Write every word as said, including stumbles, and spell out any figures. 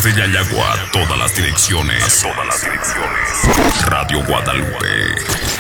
Desde Yayagua a todas las direcciones. A todas las direcciones. Radio Guadalupe.